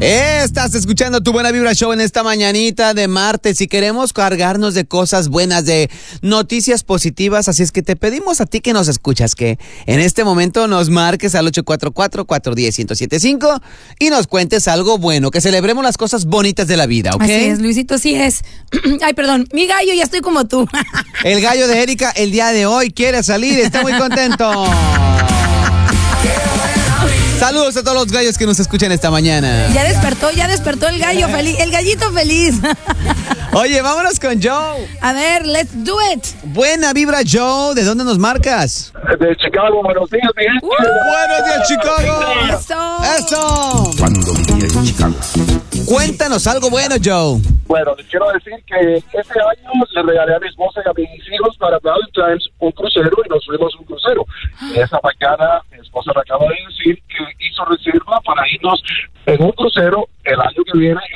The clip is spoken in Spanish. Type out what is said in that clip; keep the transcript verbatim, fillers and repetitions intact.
Estás escuchando Tu Buena Vibra Show en esta mañanita de martes y queremos cargarnos de cosas buenas, de noticias positivas, así es que te pedimos a ti que nos escuchas que en este momento nos marques al ocho cuatro cuatro, cuatro uno cero, uno cero siete cinco y nos cuentes algo bueno, que celebremos las cosas bonitas de la vida, ¿ok? Así es, Luisito, sí es. Ay, perdón, mi gallo, ya estoy como tú. El gallo de Erika el día de hoy quiere salir, está muy contento. Saludos a todos los gallos que nos escuchan esta mañana. Ya despertó, ya despertó el gallo feliz, el gallito feliz. Oye, vámonos con Joe. A ver, let's do it. Buena Vibra, Joe. ¿De dónde nos marcas? De Chicago, buenos días, mi gente. Uh, Buenos días, Chicago. Eso. Eso. Cuando vivía en Chicago. Cuéntanos algo bueno, Joe. Bueno, les quiero decir que este año le regalé a mi esposa y a mis hijos para Valentine's un crucero y nos fuimos a un crucero. Esa mañana mi esposa me acaba de decir que hizo reserva para irnos en un crucero el año que viene